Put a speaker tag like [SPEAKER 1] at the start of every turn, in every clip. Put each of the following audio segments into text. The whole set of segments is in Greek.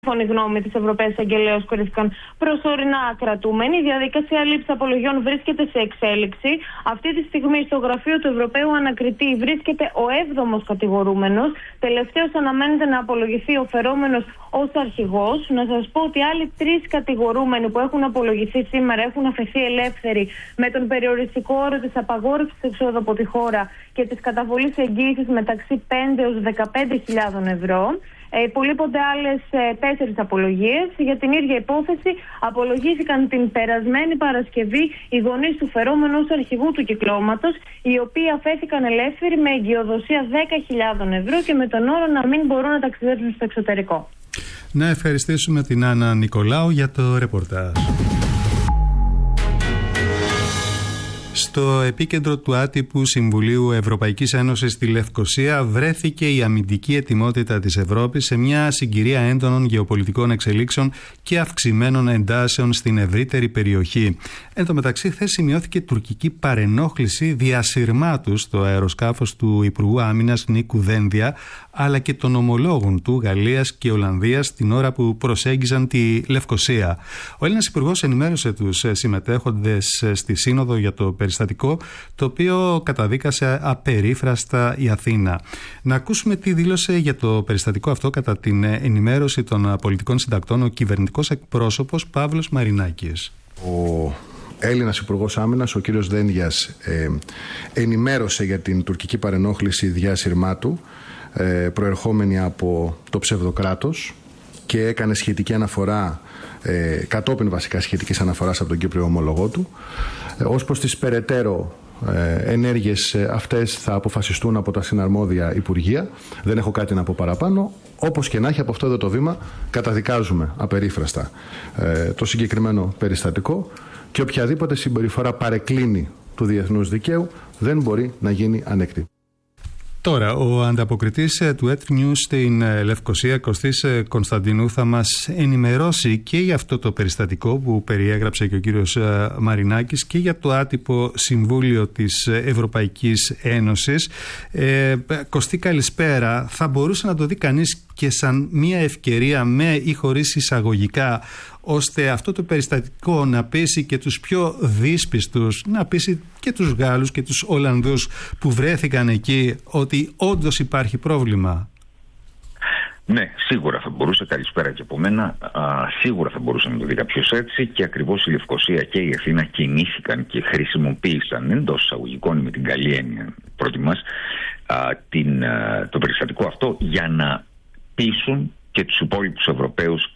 [SPEAKER 1] σύμφωνη γνώμη της Ευρωπαίας Αγγελέως κρίθηκαν προσωρινά κρατούμενοι. Η διαδικασία λήψης απολογιών βρίσκεται σε εξέλιξη. Αυτή τη στιγμή στο γραφείο του Ευρωπαίου Ανακριτή βρίσκεται ο 7ος κατηγορούμενος. Τελευταίος αναμένεται να απολογηθεί ο φερόμενος ως αρχηγός. Να σας πω ότι άλλοι 3 κατηγορούμενοι που έχουν απολογηθεί σήμερα έχουν αφαιθεί ελεύθεροι με τον περιοριστικό όρο της απαγόρευσης εξόδου από τη χώρα και της καταβολής εγγύησης μεταξύ 5 έως 15.000 ευρώ. Υπολείπονται άλλες 4 απολογίες. Για την ίδια υπόθεση απολογήθηκαν την περασμένη Παρασκευή οι γονείς του φερόμενου ως αρχηγού του κυκλώματος, οι οποίοι αφέθηκαν ελεύθεροι με εγκυοδοσία 10.000 ευρώ και με τον όρο να μην μπορούν να ταξιδέψουν στο εξωτερικό.
[SPEAKER 2] Να ευχαριστήσουμε την Άννα Νικολάου για το ρεπορτάζ. Στο επίκεντρο του άτυπου Συμβουλίου Ευρωπαϊκής Ένωσης στη Λευκοσία βρέθηκε η αμυντική ετοιμότητα της Ευρώπης σε μια συγκυρία έντονων γεωπολιτικών εξελίξεων και αυξημένων εντάσεων στην ευρύτερη περιοχή. Εν τω μεταξύ, χθες σημειώθηκε τουρκική παρενόχληση διασυρμάτου στο αεροσκάφος του Υπουργού Άμυνας Νίκου Δένδια, αλλά και των ομολόγων του Γαλλίας και Ολλανδίας την ώρα που προσέγγιζαν τη Λευκοσία. Ο Έλληνας Υπουργός ενημέρωσε τους συμμετέχοντες στη Σύνοδο για το περιστατικό, το οποίο καταδίκασε απερίφραστα η Αθήνα. Να ακούσουμε τι δήλωσε για το περιστατικό αυτό κατά την ενημέρωση των πολιτικών συντακτών ο κυβερνητικός εκπρόσωπος Παύλος Μαρινάκης.
[SPEAKER 3] Ο Έλληνας Υπουργός Άμυνας, ο κύριος Δένδιας, ενημέρωσε για την τουρκική παρενόχληση διασυρμάτου προερχόμενη από το ψευδοκράτος και έκανε σχετική αναφορά, κατόπιν βασικά σχετικής αναφοράς από τον Κύπριο ομολογό του. Ως προς τις περαιτέρω ενέργειες αυτές θα αποφασιστούν από τα συναρμόδια Υπουργεία. Δεν έχω κάτι να πω παραπάνω. Όπως και να έχει, από αυτό εδώ το βήμα καταδικάζουμε απερίφραστα το συγκεκριμένο περιστατικό και οποιαδήποτε συμπεριφορά παρεκκλίνει του διεθνούς δικαίου δεν μπορεί να γίνει ανεκτή.
[SPEAKER 2] Τώρα, ο ανταποκριτής του ETNews στην Λευκοσία, Κωστής Κωνσταντινού, θα μας ενημερώσει και για αυτό το περιστατικό που περιέγραψε και ο κύριος Μαρινάκης και για το άτυπο Συμβούλιο της Ευρωπαϊκής Ένωσης. Κωστή, καλησπέρα. Θα μπορούσε να το δει κανείς και σαν μια ευκαιρία, με ή χωρίς εισαγωγικά, ώστε αυτό το περιστατικό να πείσει και τους πιο δύσπιστους, να πείσει και τους Γάλλους και τους Ολλανδούς που βρέθηκαν εκεί ότι όντως υπάρχει πρόβλημα.
[SPEAKER 4] Ναι, σίγουρα θα μπορούσε, καλησπέρα και από μένα, σίγουρα θα μπορούσε να το δει κάποιος έτσι, και ακριβώς η Λευκοσία και η Αθήνα κινήθηκαν και χρησιμοποίησαν εντός εισαγωγικών, με την καλή έννοια πρώτη μας, το περιστατικό αυτό για να πείσουν και τους υπόλοιπους Ευρωπαίους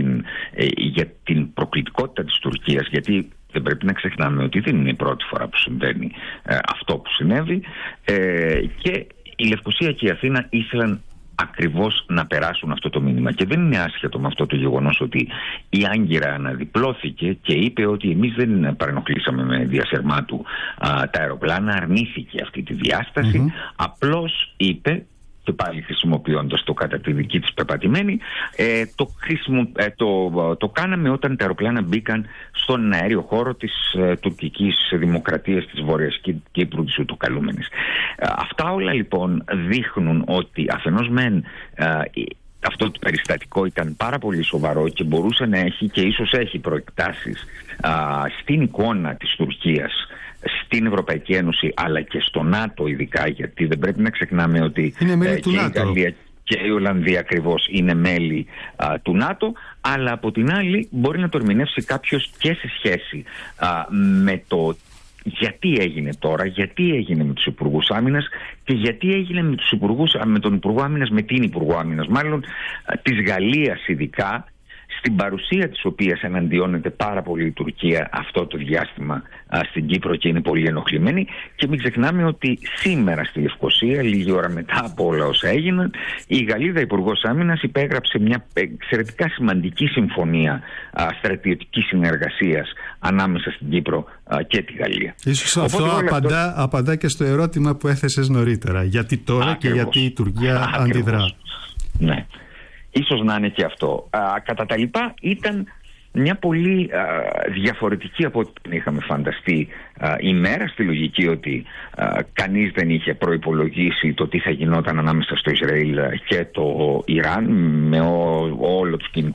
[SPEAKER 4] για την προκλητικότητα της Τουρκίας, γιατί δεν πρέπει να ξεχνάμε ότι δεν είναι η πρώτη φορά που συμβαίνει αυτό που συνέβη, και η Λευκοσία και η Αθήνα ήθελαν ακριβώς να περάσουν αυτό το μήνυμα. Και δεν είναι άσχετο με αυτό το γεγονός ότι η Άγκυρα αναδιπλώθηκε και είπε ότι εμείς δεν παρενοχλήσαμε με διασερμάτου τα αεροπλάνα, αρνήθηκε αυτή τη διάσταση, απλώς είπε, και πάλι χρησιμοποιώντας το κατά τη δική της πεπατημένη, το κάναμε όταν τα αεροπλάνα μπήκαν στον αέριο χώρο της τουρκικής δημοκρατίας της Βόρειας Κύπρου, της ούτω καλούμενης. Αυτά όλα λοιπόν δείχνουν ότι αφενός μεν αυτό το περιστατικό ήταν πάρα πολύ σοβαρό και μπορούσε να έχει και ίσως έχει προεκτάσεις στην εικόνα της Τουρκίας στην Ευρωπαϊκή Ένωση, αλλά και στο ΝΑΤΟ ειδικά, γιατί δεν πρέπει να ξεχνάμε ότι
[SPEAKER 2] και η
[SPEAKER 4] Γαλλία και η Ολλανδία ακριβώς είναι μέλη του ΝΑΤΟ, αλλά από την άλλη μπορεί να το ερμηνεύσει κάποιος και σε σχέση με το γιατί έγινε τώρα, γιατί έγινε με τους Υπουργούς Άμυνας και γιατί έγινε με τον Υπουργό Άμυνας, με την Υπουργό Άμυνας μάλλον της Γαλλίας ειδικά, στην παρουσία της οποίας εναντιώνεται πάρα πολύ η Τουρκία αυτό το διάστημα στην Κύπρο και είναι πολύ ενοχλημένη. Και μην ξεχνάμε ότι σήμερα στη Λευκοσία, λίγη ώρα μετά από όλα όσα έγιναν, η Γαλλίδα Υπουργός Άμυνας υπέγραψε μια εξαιρετικά σημαντική συμφωνία στρατιωτικής συνεργασίας ανάμεσα στην Κύπρο και τη Γαλλία.
[SPEAKER 2] Ίσως αυτό απαντά και στο ερώτημα που έθεσες νωρίτερα. Γιατί τώρα και γιατί η Τουρκία αντιδρά.
[SPEAKER 4] Ναι. Ίσως να είναι και αυτό. Κατά τα λοιπά ήταν μια πολύ διαφορετική από ό,τι την είχαμε φανταστεί ημέρα, στη λογική ότι κανείς δεν είχε προϋπολογίσει το τι θα γινόταν ανάμεσα στο Ισραήλ και το Ιράν με όλο το σκηνικό